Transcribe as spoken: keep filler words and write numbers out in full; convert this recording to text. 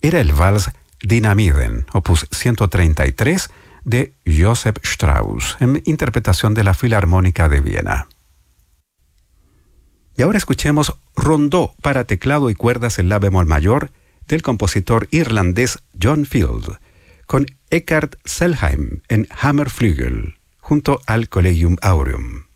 era el vals Dynamiden, opus ciento treinta y tres, de Joseph Strauss, en interpretación de la Filarmónica de Viena. Y ahora escuchemos Rondó para teclado y cuerdas en la bemol mayor del compositor irlandés John Field, con Eckhard Selheim en Hammerflügel, junto al Collegium Aureum.